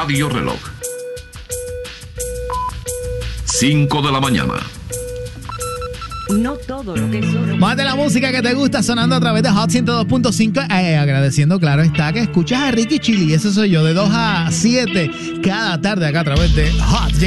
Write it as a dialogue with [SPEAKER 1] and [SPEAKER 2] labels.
[SPEAKER 1] Radio Reloj. 5 de la mañana.
[SPEAKER 2] No todo lo que es oro.
[SPEAKER 3] Más de la música que te gusta sonando a través de Hot 102.5. Agradeciendo, claro está, que escuchas a Ricky Chili. Ese soy yo, de 2 a 7 cada tarde acá a través de Hot